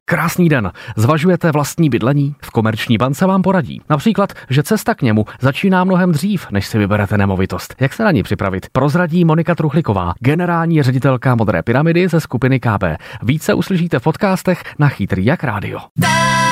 Krásný den. Zvažujete vlastní bydlení? V Komerční bance vám poradí. Například, že cesta k němu začíná mnohem dřív, než si vyberete nemovitost. Jak se na ní připravit? Prozradí Monika Truchliková, generální ředitelka Modré pyramidy ze skupiny KB. Více uslyšíte v podcastech na Chytrý jak rádio.